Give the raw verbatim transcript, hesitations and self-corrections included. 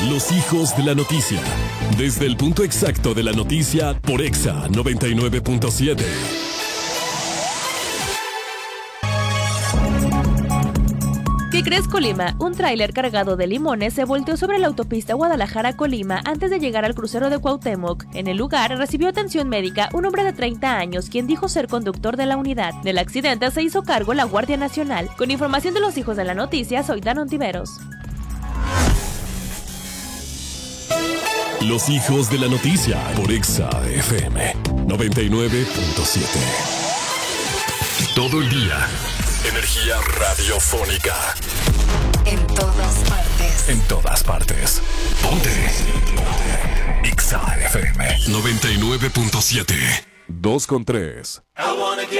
Los hijos de la noticia. Desde el punto exacto de la noticia por Exa noventa y nueve punto siete. ¿Qué crees, Colima? Un tráiler cargado de limones se volteó sobre la autopista Guadalajara-Colima antes de llegar al crucero de Cuauhtémoc. En el lugar recibió atención médica un hombre de treinta años, quien dijo ser conductor de la unidad. Del accidente se hizo cargo la Guardia Nacional. Con información de los hijos de la noticia, soy Dan Ontiveros. Los hijos de la noticia por Exa F M noventa y nueve punto siete. Todo el día. Energía radiofónica. En todas partes. En todas partes. Ponte. Ponte. Exa F M noventa y nueve punto siete. Dos con tres.